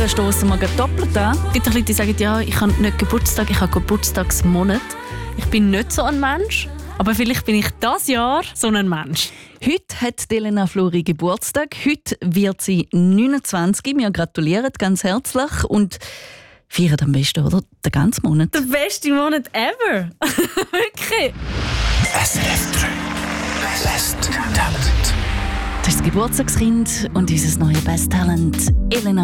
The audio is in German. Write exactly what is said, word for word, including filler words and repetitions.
Da stoßen wir gerade doppelt an. Es gibt Leute, die sagen, ja, ich habe nicht Geburtstag, ich habe Geburtstagsmonat. Ich bin nicht so ein Mensch, aber vielleicht bin ich dieses Jahr so ein Mensch. Heute hat Elena Flori Geburtstag. Heute wird sie neunundzwanzig. Wir gratulieren ganz herzlich und feiern am besten, oder? Den ganzen Monat. Der beste Monat ever. Wirklich. S R F drei. Best Talent. Das ist das Geburtstagskind und unser neues Best Talent, Elena